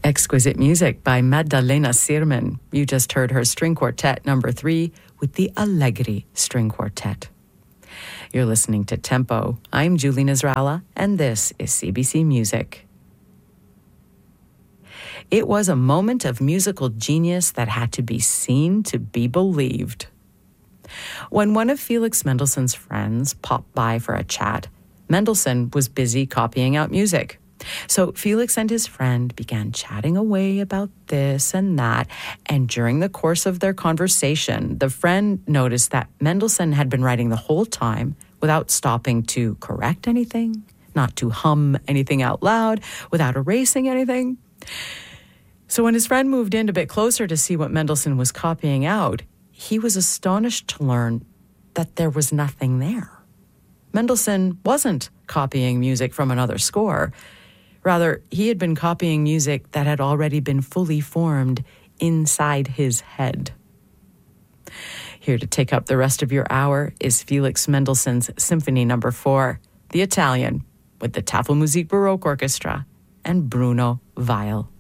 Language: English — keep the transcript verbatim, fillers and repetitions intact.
Exquisite music by Maddalena Sirman. You just heard her string quartet number three with the Allegri String Quartet. You're listening to Tempo. I'm Julie Nasrallah, and this is C B C Music. It was a moment of musical genius that had to be seen to be believed. When one of Felix Mendelssohn's friends popped by for a chat, Mendelssohn was busy copying out music. So Felix and his friend began chatting away about this and that, and during the course of their conversation, the friend noticed that Mendelssohn had been writing the whole time without stopping to correct anything, not to hum anything out loud, without erasing anything. So when his friend moved in a bit closer to see what Mendelssohn was copying out, he was astonished to learn that there was nothing there. Mendelssohn wasn't copying music from another score. Rather, he had been copying music that had already been fully formed inside his head. Here to take up the rest of your hour is Felix Mendelssohn's Symphony Number Four, the Italian, with the Tafelmusik Baroque Orchestra and Bruno Weil.